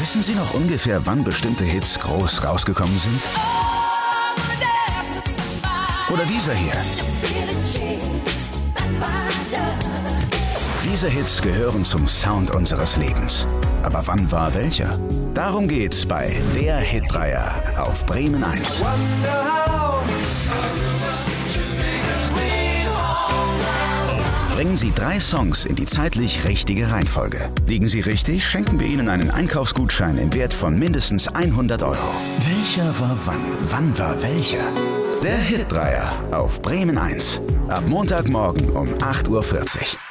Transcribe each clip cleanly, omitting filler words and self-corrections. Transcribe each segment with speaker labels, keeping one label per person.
Speaker 1: Wissen Sie noch ungefähr, wann bestimmte Hits groß rausgekommen sind? Oder dieser hier. Diese Hits gehören zum Sound unseres Lebens. Aber wann war welcher? Darum geht's bei der Hitdreier auf Bremen 1. Bringen Sie 3 Songs in die zeitlich richtige Reihenfolge. Liegen Sie richtig, schenken wir Ihnen einen Einkaufsgutschein im Wert von mindestens 100 €. Welcher war wann? Wann war welcher? Der Hitdreier auf Bremen 1. Ab Montagmorgen um 8:40 Uhr.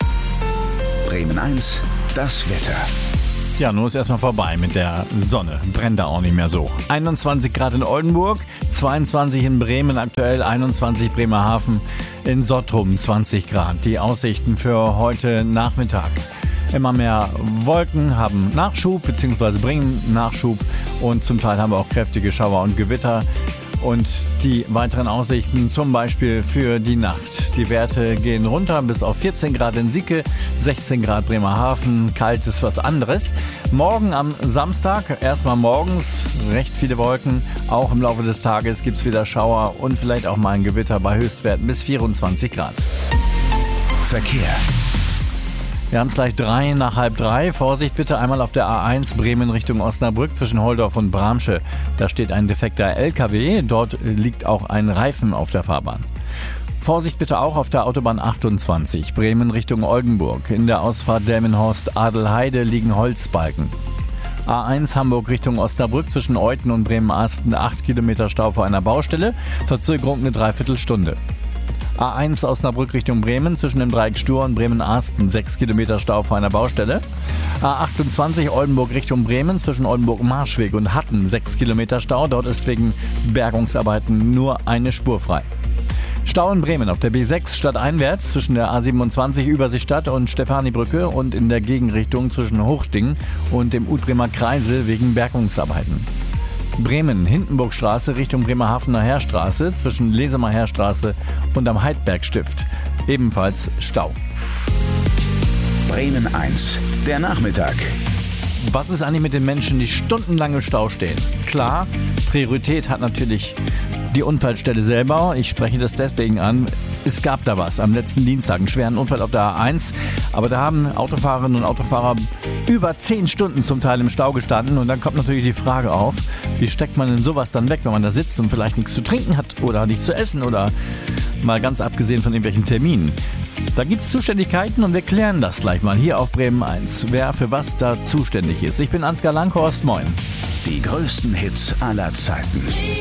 Speaker 1: Bremen 1, das Wetter.
Speaker 2: Ja, nun ist erstmal vorbei mit der Sonne. Brennt da auch nicht mehr so. 21 Grad in Oldenburg, 22 in Bremen aktuell, 21 Bremerhaven, in Sottrum 20 Grad. Die Aussichten für heute Nachmittag. Immer mehr Wolken haben Nachschub bzw. bringen Nachschub und zum Teil haben wir auch kräftige Schauer und Gewitter. Und die weiteren Aussichten zum Beispiel für die Nacht. Die Werte gehen runter bis auf 14 Grad in Sieke, 16 Grad Bremerhaven. Kalt ist was anderes. Morgen am Samstag, erstmal morgens recht viele Wolken. Auch im Laufe des Tages gibt es wieder Schauer und vielleicht auch mal ein Gewitter bei Höchstwerten bis 24 Grad.
Speaker 1: Verkehr.
Speaker 2: Wir haben es gleich 3 nach halb 3. Vorsicht bitte einmal auf der A1 Bremen Richtung Osnabrück zwischen Holdorf und Bramsche. Da steht ein defekter LKW. Dort liegt auch ein Reifen auf der Fahrbahn. Vorsicht bitte auch auf der Autobahn 28 Bremen Richtung Oldenburg. In der Ausfahrt Delmenhorst-Adelheide liegen Holzbalken. A1 Hamburg Richtung Osnabrück zwischen Euthen und Bremen-Asten 8 Kilometer Stau vor einer Baustelle. Verzögerung eine Dreiviertelstunde. A1 Osnabrück Richtung Bremen zwischen dem Dreieck Stur und Bremen-Asten 6 Kilometer Stau vor einer Baustelle. A28 Oldenburg Richtung Bremen zwischen Oldenburg-Marschweg und Hatten 6 Kilometer Stau. Dort ist wegen Bergungsarbeiten nur eine Spur frei. Stau in Bremen auf der B6 stadteinwärts zwischen der A27 Überseestadt und Stefanibrücke und in der Gegenrichtung zwischen Hochding und dem Utbremer Kreisel wegen Bergungsarbeiten. Bremen, Hindenburgstraße Richtung Bremerhavener Heerstraße zwischen Lesemer Heerstraße und am Heidbergstift. Ebenfalls Stau.
Speaker 1: Bremen 1, der Nachmittag.
Speaker 2: Was ist eigentlich mit den Menschen, die stundenlang im Stau stehen? Klar, Priorität hat natürlich die Unfallstelle selber. Ich spreche das deswegen an. Es gab da was am letzten Dienstag, einen schweren Unfall auf der A1. Aber da haben Autofahrerinnen und Autofahrer über 10 Stunden zum Teil im Stau gestanden. Und dann kommt natürlich die Frage auf, wie steckt man denn sowas dann weg, wenn man da sitzt und vielleicht nichts zu trinken hat oder nichts zu essen oder mal ganz abgesehen von irgendwelchen Terminen. Da gibt es Zuständigkeiten und wir klären das gleich mal hier auf Bremen 1, wer für was da zuständig ist. Ich bin Ansgar Langhorst, moin.
Speaker 1: Die größten Hits aller Zeiten.